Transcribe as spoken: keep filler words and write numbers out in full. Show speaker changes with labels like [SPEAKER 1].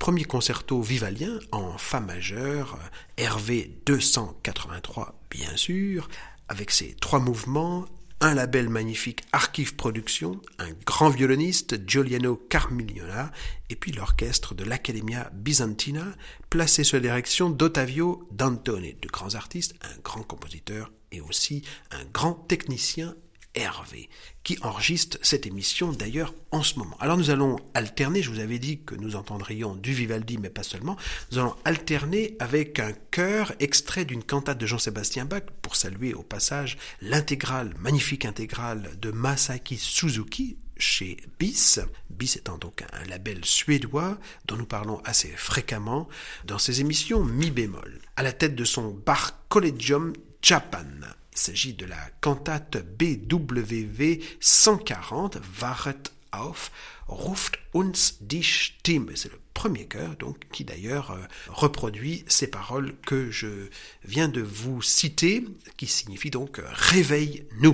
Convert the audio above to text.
[SPEAKER 1] premier concerto vivalien en fa majeur, R V deux cent quatre-vingt-trois bien sûr, avec ses trois mouvements, un label magnifique Archive Productions, un grand violoniste Giuliano Carmignona et puis l'orchestre de l'Accademia Bizantina placé sous la direction d'Ottavio Dantone, de grands artistes, un grand compositeur et aussi un grand technicien Hervé, qui enregistre cette émission d'ailleurs en ce moment. Alors nous allons alterner, je vous avais dit que nous entendrions du Vivaldi, mais pas seulement, nous allons alterner avec un chœur extrait d'une cantate de Jean-Sébastien Bach, pour saluer au passage l'intégrale, magnifique intégrale de Masaaki Suzuki, chez B I S, B I S étant donc un label suédois dont nous parlons assez fréquemment dans ses émissions mi bémol. À la tête de son Bach Collegium Japan. Il s'agit de la cantate B W V cent quarante, Wachet auf, ruft uns die Stimme. C'est le premier chœur, donc, qui d'ailleurs euh, reproduit ces paroles que je viens de vous citer, qui signifient donc euh, « réveille-nous ».